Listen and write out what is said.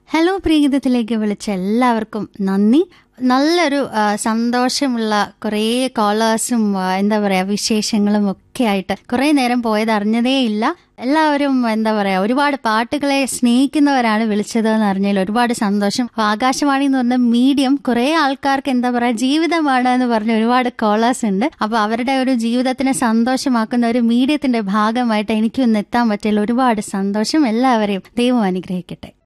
Hello പ്രീഗീതത്തിലേക്ക് വിളിച്ച എല്ലാവർക്കും നന്ദി. നല്ലൊരു സന്തോഷമുള്ള കുറേ കോളേഴ്സും എന്താ പറയാ വിശേഷങ്ങളും ഒക്കെ ആയിട്ട് കുറേ നേരം പോയത് അറിഞ്ഞതേ ഇല്ല. എല്ലാവരും എന്താ പറയാ ഒരുപാട് പാട്ടുകളെ സ്നേഹിക്കുന്നവരാണ് വിളിച്ചതെന്ന് അറിഞ്ഞതിൽ ഒരുപാട് സന്തോഷം. ആകാശവാണി എന്ന് പറഞ്ഞ മീഡിയം കുറെ ആൾക്കാർക്ക് എന്താ പറയാ ജീവിതമാണ് എന്ന് പറഞ്ഞ ഒരുപാട് കോളേഴ്സ് ഉണ്ട്. അപ്പൊ അവരുടെ ഒരു ജീവിതത്തിനെ സന്തോഷമാക്കുന്ന ഒരു മീഡിയത്തിന്റെ ഭാഗമായിട്ട് എനിക്കൊന്ന് എത്താൻ പറ്റിയതിൽ ഒരുപാട് സന്തോഷം. എല്ലാവരെയും ദൈവം അനുഗ്രഹിക്കട്ടെ.